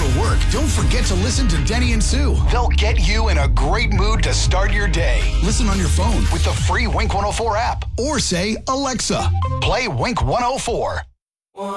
for work, don't forget to listen to Denny and Sue. They'll get you in a great mood to start your day. Listen on your phone with the free Wink 104 app. Or say, Alexa, play Wink 104.